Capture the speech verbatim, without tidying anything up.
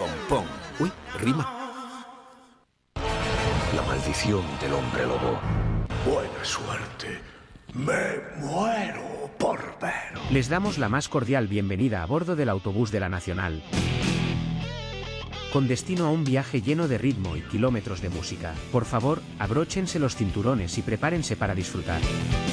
pom, pom. Uy, rima. La maldición del hombre lobo. Buena suerte. Me muero por ver. Les damos la más cordial bienvenida a bordo del autobús de la Nacional. Con destino a un viaje lleno de ritmo y kilómetros de música. Por favor, abróchense los cinturones y prepárense para disfrutar.